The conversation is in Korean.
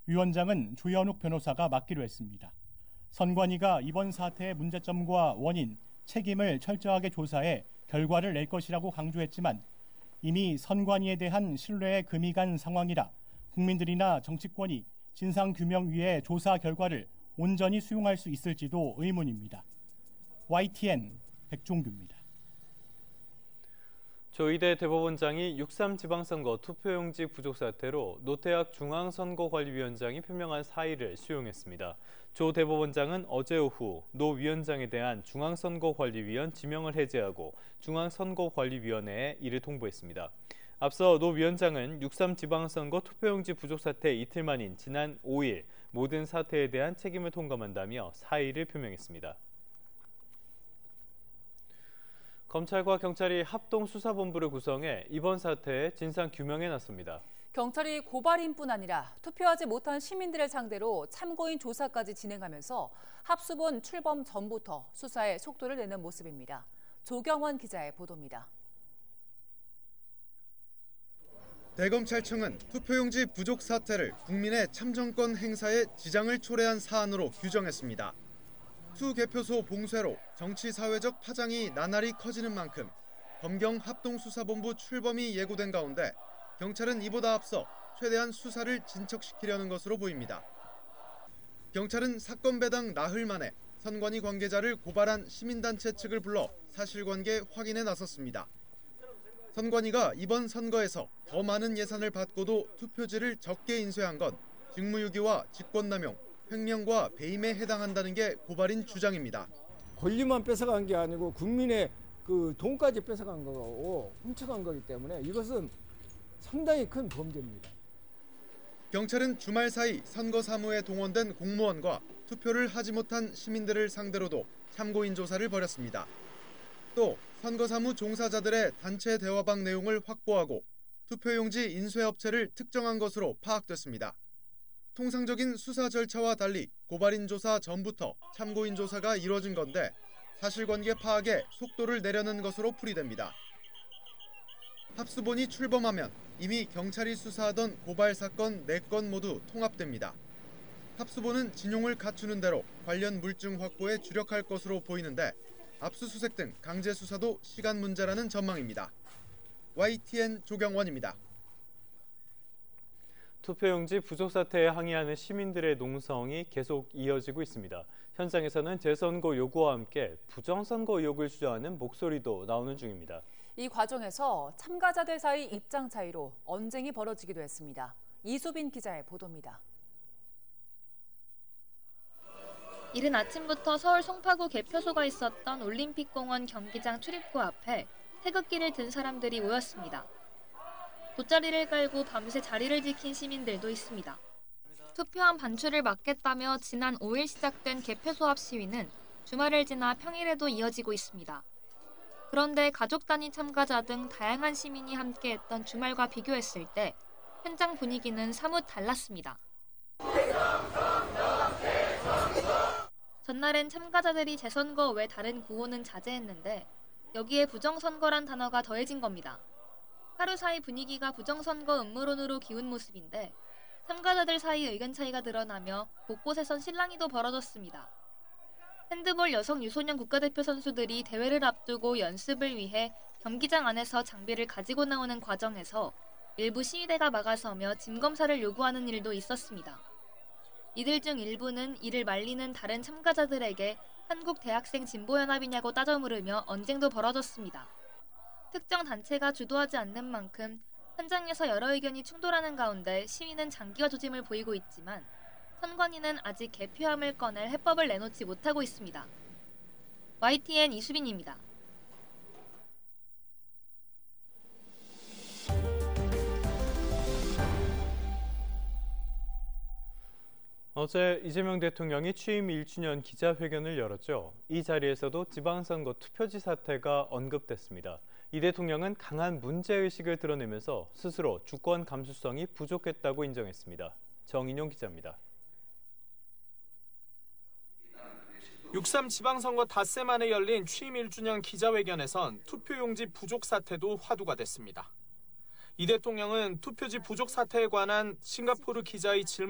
위원장은 조현욱 변호사가 맡기로 했습니다. 선관위가 이번 사태의 문제점과 원인, 책임을 철저하게 조사해 결과를 낼 것이라고 강조했지만 이미 선관위에 대한 신뢰에 금이 간 상황이라 국민들이나 정치권이 진상규명위의 조사 결과를 온전히 수용할 수 있을지도 의문입니다. YTN 백종규입니다. 조희대 대법원장이 6.3 지방선거 투표용지 부족 사태로 노태학 중앙선거관리위원장이 표명한 사의를 수용했습니다. 조 대법원장은 어제 오후 노 위원장에 대한 중앙선거관리위원 지명을 해제하고 중앙선거관리위원회에 이를 통보했습니다. 앞서 노 위원장은 6.3 지방선거 투표용지 부족 사태 이틀 만인 지난 5일 모든 사태에 대한 책임을 통감한다며 사의를 표명했습니다. 검찰과 경찰이 합동수사본부를 구성해 이번 사태의 진상규명에 나섭니다. 경찰이 고발인뿐 아니라 투표하지 못한 시민들을 상대로 참고인 조사까지 진행하면서 합수본 출범 전부터 수사에 속도를 내는 모습입니다. 조경원 기자의 보도입니다. 대검찰청은 투표용지 부족 사태를 국민의 참정권 행사에 지장을 초래한 사안으로 규정했습니다. 투개표소 봉쇄로 정치사회적 파장이 나날이 커지는 만큼 검경 합동수사본부 출범이 예고된 가운데 경찰은 이보다 앞서 최대한 수사를 진척시키려는 것으로 보입니다. 경찰은 사건 배당 나흘 만에 선관위 관계자를 고발한 시민단체 측을 불러 사실관계 확인에 나섰습니다. 선관위가 이번 선거에서 더 많은 예산을 받고도 투표지를 적게 인쇄한 건 직무유기와 직권남용, 횡령과 배임에 해당한다는 게 고발인 주장입니다. 권리만 뺏어간 게 아니고 국민의 그 돈까지 뺏어간 거고 훔쳐간 거기 때문에 이것은 상당히 큰 범죄입니다. 경찰은 주말 사이 선거 사무에 동원된 공무원과 투표를 하지 못한 시민들을 상대로도 참고인 조사를 벌였습니다. 또 선거 사무 종사자들의 단체 대화방 내용을 확보하고 투표용지 인쇄업체를 특정한 것으로 파악됐습니다. 통상적인 수사 절차와 달리 고발인 조사 전부터 참고인 조사가 이뤄진 건데 사실관계 파악에 속도를 내려는 것으로 풀이됩니다. 합수본이 출범하면 이미 경찰이 수사하던 고발 사건 4건 모두 통합됩니다. 합수본은 진용을 갖추는 대로 관련 물증 확보에 주력할 것으로 보이는데 압수수색 등 강제 수사도 시간 문제라는 전망입니다. YTN 조경원입니다. 투표용지 부족 사태에 항의하는 시민들의 농성이 계속 이어지고 있습니다. 현장에서는 재선거 요구와 함께 부정선거 의혹을 주장하는 목소리도 나오는 중입니다. 이 과정에서 참가자들 사이 입장 차이로 언쟁이 벌어지기도 했습니다. 이수빈 기자의 보도입니다. 이른 아침부터 서울 송파구 개표소가 있었던 올림픽공원 경기장 출입구 앞에 태극기를 든 사람들이 모였습니다. 돗자리를 깔고 밤새 자리를 지킨 시민들도 있습니다. 투표함 반출을 막겠다며 지난 5일 시작된 개표소 앞 시위는 주말을 지나 평일에도 이어지고 있습니다. 그런데 가족 단위 참가자 등 다양한 시민이 함께했던 주말과 비교했을 때 현장 분위기는 사뭇 달랐습니다. 전날엔 참가자들이 재선거 외 다른 구호는 자제했는데 여기에 부정선거란 단어가 더해진 겁니다. 하루 사이 분위기가 부정선거 음모론으로 기운 모습인데 참가자들 사이 의견 차이가 드러나며 곳곳에선 실랑이도 벌어졌습니다. 핸드볼 여성 유소년 국가대표 선수들이 대회를 앞두고 연습을 위해 경기장 안에서 장비를 가지고 나오는 과정에서 일부 시위대가 막아서며 짐검사를 요구하는 일도 있었습니다. 이들 중 일부는 이를 말리는 다른 참가자들에게 한국대학생 진보연합이냐고 따져 물으며 언쟁도 벌어졌습니다. 특정 단체가 주도하지 않는 만큼 현장에서 여러 의견이 충돌하는 가운데 시위는 장기화 조짐을 보이고 있지만 선관위는 아직 개표함을 꺼낼 해법을 내놓지 못하고 있습니다. YTN 이수빈입니다. 어제 이재명 대통령이 취임 1주년 기자회견을 열었죠. 이 자리에서도 지방선거 투표지 사태가 언급됐습니다. 이 대통령은 강한 문제의식을 드러내면서 스스로 주권 감수성이 부족했다고 인정했습니다. 정인용 기자입니다. 6.3 지방선거 닷새 만에 열린 취임 1주년 기자회견에선 투표용지 부족 사태도 화두가 됐습니다. 이 대통령은 투표지 부족 사태에 관한 싱가포르 기자의 질문